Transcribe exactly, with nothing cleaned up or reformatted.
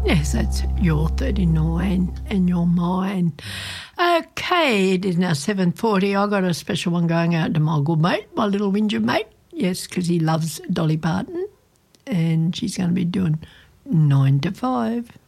Yes, that's your thirty-nine and you're mine. Okay, it is now seven forty. I've got a special one going out to my good mate, my little whinger mate. Yes, because he loves Dolly Parton, and she's going to be doing nine to five.